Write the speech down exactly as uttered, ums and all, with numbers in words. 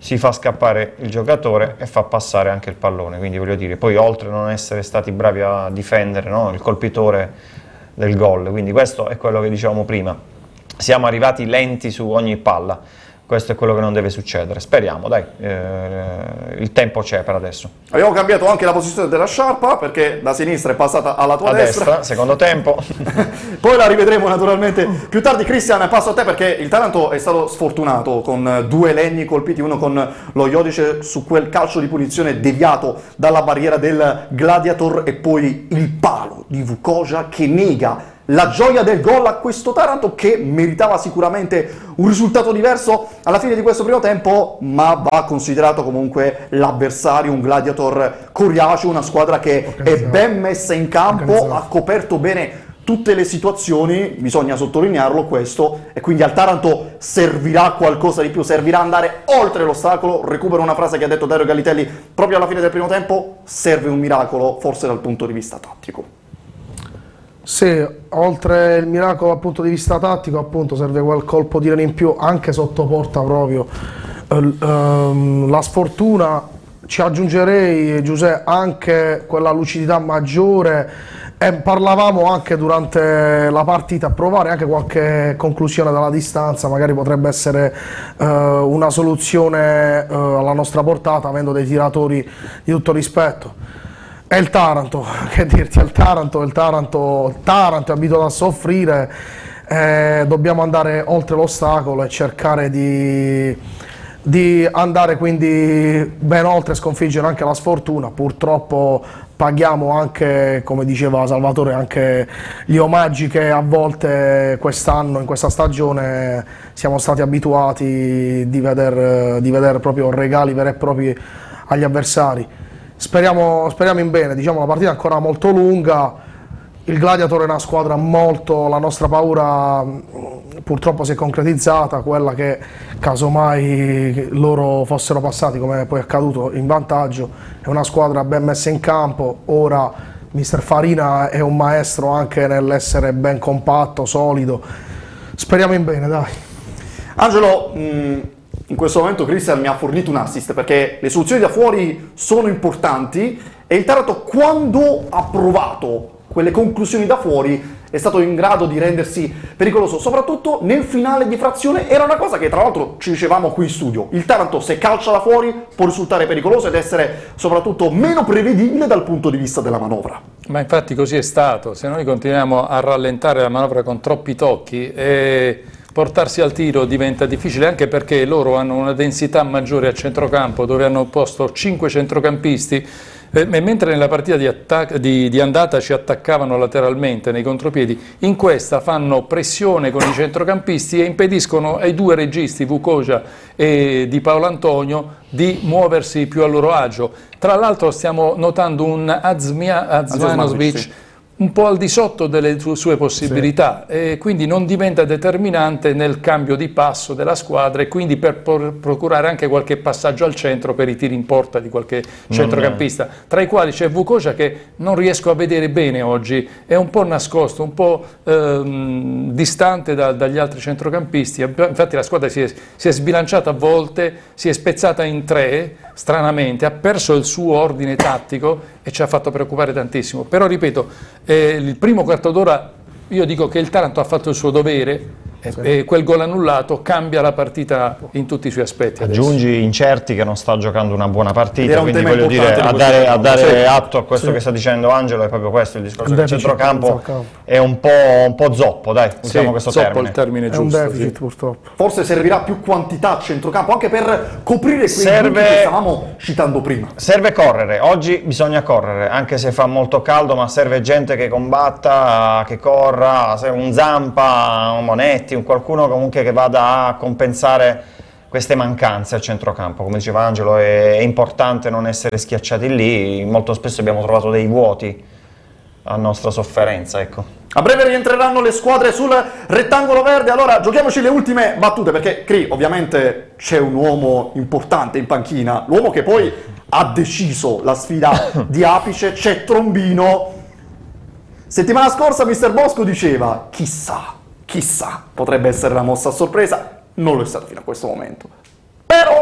si fa scappare il giocatore e fa passare anche il pallone, quindi voglio dire, poi oltre a non essere stati bravi a difendere, no, il colpitore del gol, quindi questo è quello che dicevamo prima, siamo arrivati lenti su ogni palla. Questo è quello che non deve succedere, speriamo, dai, eh, il tempo c'è per adesso. Abbiamo cambiato anche la posizione della sciarpa, perché da sinistra è passata alla tua a destra. destra, secondo tempo. Poi la rivedremo naturalmente più tardi. Cristian, passo a te, perché il Taranto è stato sfortunato con due legni colpiti, uno con lo Iodice su quel calcio di punizione deviato dalla barriera del Gladiator, e poi il palo di Vukoja che nega la gioia del gol a questo Taranto, che meritava sicuramente un risultato diverso alla fine di questo primo tempo, ma va considerato comunque l'avversario, un Gladiator coriaceo, una squadra che è ben messa in campo, ha coperto bene tutte le situazioni, bisogna sottolinearlo questo, e quindi al Taranto servirà qualcosa di più, servirà andare oltre l'ostacolo. Recupero una frase che ha detto Dario Gallitelli proprio alla fine del primo tempo: serve un miracolo, forse dal punto di vista tattico. Sì, oltre il miracolo dal punto di vista tattico, appunto, serve quel colpo di rene in più anche sotto porta proprio. La sfortuna, ci aggiungerei, Giuseppe, anche quella lucidità maggiore, e parlavamo anche durante la partita, provare anche qualche conclusione dalla distanza, magari potrebbe essere uh, una soluzione uh, alla nostra portata, avendo dei tiratori di tutto rispetto. È il Taranto, che dirti, è il Taranto, il Taranto, il Taranto è abituato a soffrire, eh, dobbiamo andare oltre l'ostacolo e cercare di, di andare quindi ben oltre, sconfiggere anche la sfortuna. Purtroppo paghiamo anche, come diceva Salvatore, anche gli omaggi che a volte quest'anno, in questa stagione, siamo stati abituati di vedere, di vedere proprio regali veri e propri agli avversari. Speriamo, speriamo in bene, diciamo la partita è ancora molto lunga, il Gladiator è una squadra molto, la nostra paura purtroppo si è concretizzata, quella che casomai loro fossero passati, come poi è accaduto, in vantaggio. È una squadra ben messa in campo, ora mister Farina è un maestro anche nell'essere ben compatto, solido, speriamo in bene, dai. Angelo, mh... in questo momento Cristian mi ha fornito un assist, perché le soluzioni da fuori sono importanti e il Taranto, quando ha provato quelle conclusioni da fuori, è stato in grado di rendersi pericoloso, soprattutto nel finale di frazione. Era una cosa che tra l'altro ci dicevamo qui in studio: il Taranto, se calcia da fuori, può risultare pericoloso ed essere soprattutto meno prevedibile dal punto di vista della manovra. Ma infatti così è stato. Se noi continuiamo a rallentare la manovra con troppi tocchi e portarsi al tiro diventa difficile, anche perché loro hanno una densità maggiore a centrocampo, dove hanno posto cinque centrocampisti, eh, mentre nella partita di, di, di andata ci attaccavano lateralmente nei contropiedi, in questa fanno pressione con i centrocampisti e impediscono ai due registi, Vukoja e Di Paolo Antonio, di muoversi più a loro agio. Tra l'altro stiamo notando un Adzmanovic un po' al di sotto delle sue possibilità, sì, e quindi non diventa determinante nel cambio di passo della squadra, e quindi per procurare anche qualche passaggio al centro per i tiri in porta di qualche centrocampista, tra i quali c'è Vukoja, che non riesco a vedere bene oggi, è un po' nascosto, un po' ehm, distante da, dagli altri centrocampisti. Infatti la squadra si è, si è sbilanciata a volte, si è spezzata in tre, stranamente, ha perso il suo ordine tattico e ci ha fatto preoccupare tantissimo. Però ripeto, eh, il primo quarto d'ora io dico che il Taranto ha fatto il suo dovere, e, sì, e quel gol annullato cambia la partita in tutti i suoi aspetti. Aggiungi adesso. Incerti, che non sta giocando una buona partita, quindi tema voglio dire, a dare, a dare sì. atto a questo sì. che sta dicendo Angelo, è proprio questo il discorso del centrocampo, è un po', un po' zoppo, dai, usiamo sì, questo zoppo termine. il termine è giusto. Un deficit, sì. purtroppo. Forse servirà più quantità a centrocampo, anche per coprire quei serve, che stavamo citando prima. Serve correre, oggi bisogna correre, anche se fa molto caldo, ma serve gente che combatta, che corra, un Zampa, un Monetti, un qualcuno comunque che vada a compensare queste mancanze al centrocampo. Come diceva Angelo, è importante non essere schiacciati lì, molto spesso abbiamo trovato dei vuoti a nostra sofferenza, ecco. A breve rientreranno le squadre sul rettangolo verde, allora giochiamoci le ultime battute, perché Cri, ovviamente c'è un uomo importante in panchina, l'uomo che poi ha deciso la sfida di apice, c'è Trombino. Settimana scorsa mister Bosco diceva: chissà, chissà, potrebbe essere la mossa a sorpresa, non lo è stato fino a questo momento. Però